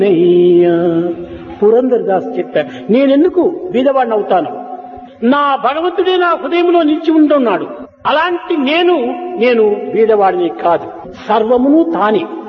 పురందరదాస్ చెప్పారు, నేనెందుకు బీదవాడిని అవుతాను? నా భగవంతుడే నా హృదయంలో నిలిచి ఉంటున్నాడు. అలాంటి నేను బీదవాడిని కాదు, సర్వమును తానే.